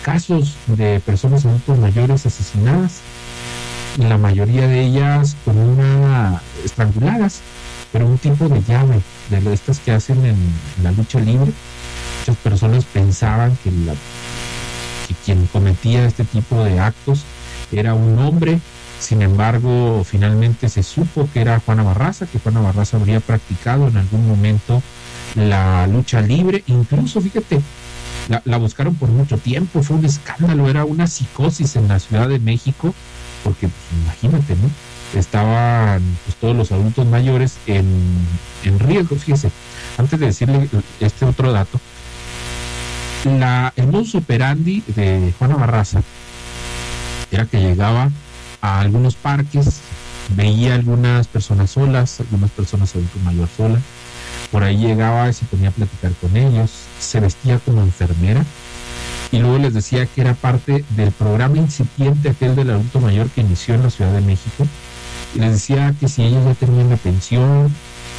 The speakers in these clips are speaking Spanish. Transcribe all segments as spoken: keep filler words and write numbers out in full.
casos de personas adultos mayores asesinadas, la mayoría de ellas con una estranguladas, pero un tipo de llave, de estas que hacen en, en la lucha libre. Muchas personas pensaban que, la, que quien cometía este tipo de actos era un hombre. Sin embargo, finalmente se supo que era Juana Barraza, que Juana Barraza habría practicado en algún momento la lucha libre. Incluso, fíjate, la, la buscaron por mucho tiempo, fue un escándalo, era una psicosis en la Ciudad de México, porque pues, imagínate, ¿no? Estaban pues, todos los adultos mayores en, en riesgo. Fíjese, antes de decirle este otro dato, la, el modus operandi de Juana Barraza era que llegaba a algunos parques, veía algunas personas solas, algunas personas adultos mayores solas, por ahí llegaba y se ponía a platicar con ellos, se vestía como enfermera, y luego les decía que era parte del programa incipiente aquel del adulto mayor que inició en la Ciudad de México, y les decía que si ellos ya tenían la pensión,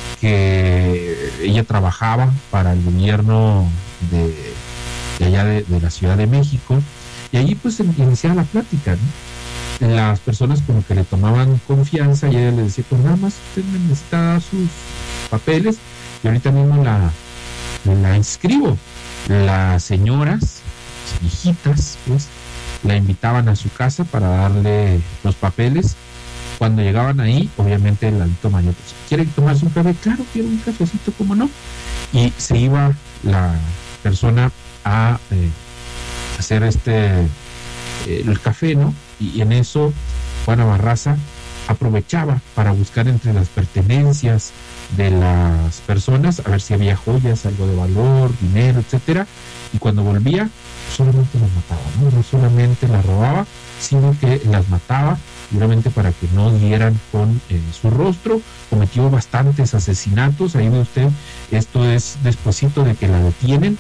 que ella trabajaba para el gobierno de, de allá de, de la Ciudad de México, y allí pues iniciaba la plática, ¿no? Las personas como que le tomaban confianza y ella les decía, pues nada más usted necesita sus papeles y ahorita mismo la, la inscribo. Las señoras, las viejitas, pues, la invitaban a su casa para darle los papeles. Cuando llegaban ahí, obviamente el adulto mayor, pues, ¿quiere tomarse un café? Claro, quiero un cafecito, ¿cómo no? Y se iba la persona a eh, hacer este eh, el café, ¿no? Y en eso Juana Barraza aprovechaba para buscar entre las pertenencias de las personas, a ver si había joyas, algo de valor, dinero, etcétera, y cuando volvía, solamente las mataba, ¿no? No solamente las robaba, sino que las mataba, seguramente para que no dieran con eh, su rostro. Cometió bastantes asesinatos, ahí ve usted, esto es despuesito de que la detienen.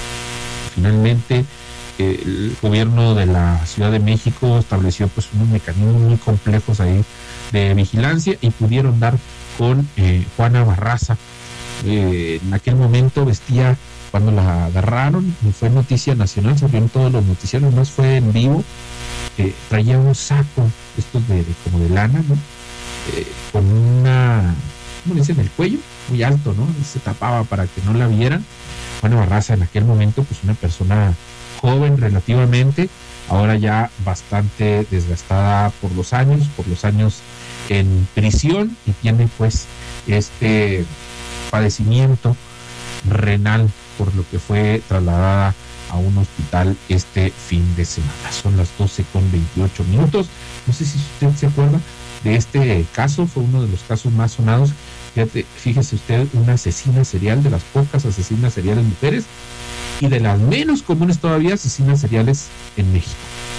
Finalmente el gobierno de la Ciudad de México estableció pues unos mecanismos muy complejos ahí de vigilancia y pudieron dar con eh, Juana Barraza. Eh, en aquel momento vestía, cuando la agarraron, fue noticia nacional, salió en todos los noticiarios, más fue en vivo, eh, traía un saco, estos de, de como de lana, ¿no? Eh, con una, ¿cómo le dicen? El cuello, muy alto, ¿no? Se tapaba para que no la vieran. Juana Barraza en aquel momento, pues una persona joven relativamente, ahora ya bastante desgastada por los años, por los años en prisión, y tiene pues este padecimiento renal, por lo que fue trasladada a un hospital este fin de semana. Son las doce con veintiocho minutos. No sé si usted se acuerda de este caso, fue uno de los casos más sonados. Fíjate, fíjese usted, una asesina serial, de las pocas asesinas seriales mujeres, y de las menos comunes todavía asesinas seriales en México,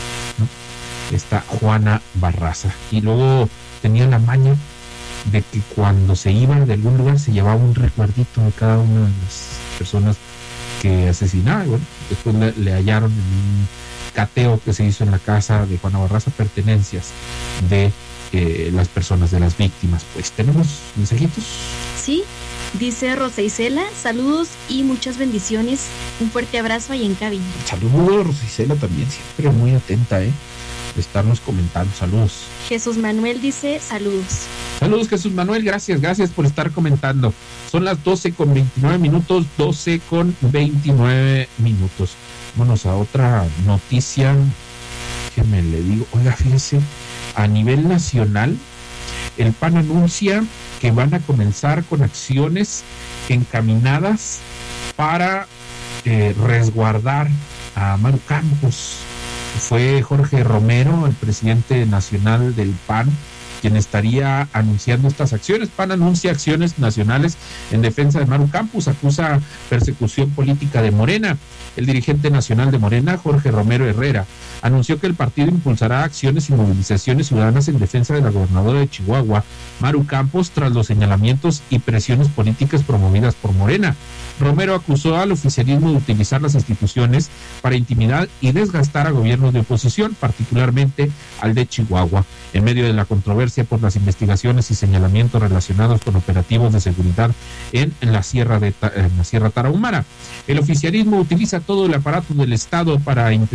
¿no? Esta Juana Barraza. Y luego tenía la maña de que cuando se iba de algún lugar se llevaba un recuerdito de cada una de las personas que asesinaba. Y bueno, después le, le hallaron en un cateo que se hizo en la casa de Juana Barraza pertenencias de eh, las personas, de las víctimas. Pues, ¿tenemos mensajitos? Sí. Dice Rosa Isela, saludos y muchas bendiciones. Un fuerte abrazo ahí en cabina. Saludos, Rosa Isela, también siempre muy atenta, ¿eh? De estarnos comentando. Saludos. Jesús Manuel dice, saludos. Saludos, Jesús Manuel, gracias, gracias por estar comentando. Son las doce con veintinueve minutos, doce con veintinueve minutos. Vámonos a otra noticia. Déjeme le digo, oiga, fíjese, a nivel nacional, el P A N anuncia que van a comenzar con acciones encaminadas para eh, resguardar a Maru Campos. Fue Jorge Romero, el presidente nacional del P A N, quien estaría anunciando estas acciones. P A N anuncia acciones nacionales en defensa de Maru Campos, acusa persecución política de Morena. El dirigente nacional de Morena, Jorge Romero Herrera, anunció que el partido impulsará acciones y movilizaciones ciudadanas en defensa de la gobernadora de Chihuahua, Maru Campos, tras los señalamientos y presiones políticas promovidas por Morena. Romero acusó al oficialismo de utilizar las instituciones para intimidar y desgastar a gobiernos de oposición, particularmente al de Chihuahua, en medio de la controversia por las investigaciones y señalamientos relacionados con operativos de seguridad en la Sierra de en la Sierra Tarahumara. El oficialismo utiliza todo el aparato del Estado para intentar